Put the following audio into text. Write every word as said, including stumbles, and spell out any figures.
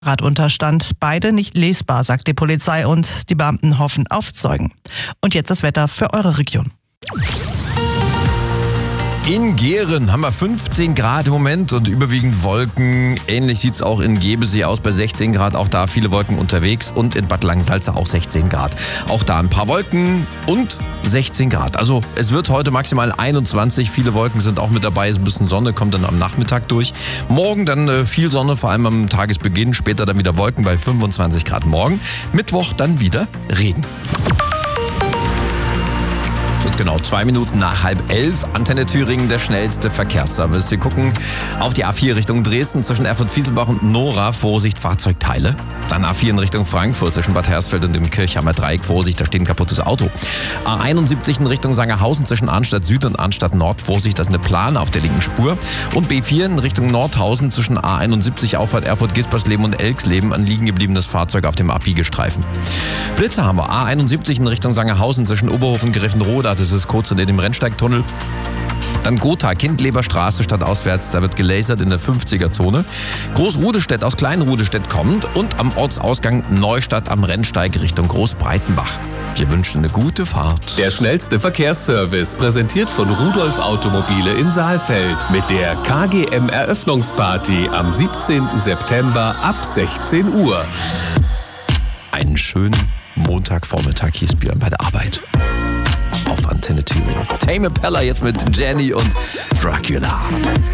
Radunterstand. Beide nicht lesbar, sagt die Polizei, und die Beamten hoffen auf Zeugen. Und jetzt das Wetter für eure Region. In Gehren haben wir fünfzehn Grad im Moment und überwiegend Wolken. Ähnlich sieht es auch in Gebesee aus bei sechzehn Grad. Auch da viele Wolken unterwegs. Und in Bad Langensalza auch sechzehn Grad. Auch da ein paar Wolken und sechzehn Grad. Also es wird heute maximal einundzwanzig. Viele Wolken sind auch mit dabei. Ein bisschen Sonne kommt dann am Nachmittag durch. Morgen dann äh, viel Sonne, vor allem am Tagesbeginn. Später dann wieder Wolken bei fünfundzwanzig Grad morgen. Mittwoch dann wieder Regen. Genau, zwei Minuten nach halb elf. Antenne Thüringen, der schnellste Verkehrsservice. Wir gucken auf die A vier Richtung Dresden zwischen Erfurt-Fieselbach und Nora. Vorsicht, Fahrzeugteile. Dann A vier in Richtung Frankfurt zwischen Bad Hersfeld und dem Kirchheimer Dreieck. Vorsicht, da steht ein kaputtes Auto. A einundsiebzig in Richtung Sangerhausen zwischen Arnstadt Süd und Arnstadt Nord. Vorsicht, das ist eine Plane auf der linken Spur. Und B vier in Richtung Nordhausen zwischen A einundsiebzig Auffahrt Erfurt-Gispersleben und Elksleben. Ein liegen gebliebenes Fahrzeug auf dem Abbiegestreifen. Blitzer haben wir. A einundsiebzig in Richtung Sangerhausen zwischen Oberhof und Griffenroda. Das ist kurz hinter dem Rennsteigtunnel. Dann Gotha, Kindleberstraße stadtauswärts, da wird gelasert in der fünfziger-Zone. Großrudestedt aus Kleinrudestedt kommt und am Ortsausgang Neustadt am Rennsteig Richtung Großbreitenbach. Wir wünschen eine gute Fahrt. Der schnellste Verkehrsservice, präsentiert von Rudolf Automobile in Saalfeld mit der K G M Eröffnungsparty am siebzehnten September ab sechzehn Uhr. Einen schönen Montagvormittag, hier ist Björn bei der Arbeit. Auf Antenne Thüringen. Tame Impala jetzt mit Jenny und Dracula.